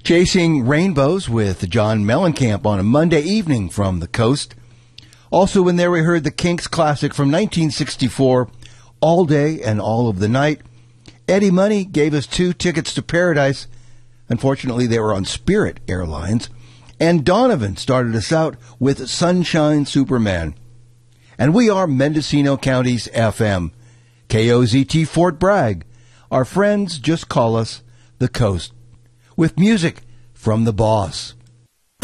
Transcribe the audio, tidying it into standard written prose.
Chasing Rainbows with John Mellencamp on a Monday evening from the coast. Also in there we heard the Kinks classic from 1964, All Day and All of the Night. Eddie Money gave us 2 tickets to Paradise. Unfortunately, they were on Spirit Airlines. And Donovan started us out with Sunshine Superman. And we are Mendocino County's FM, KOZT Fort Bragg. Our friends just call us the Coast, with music from the boss.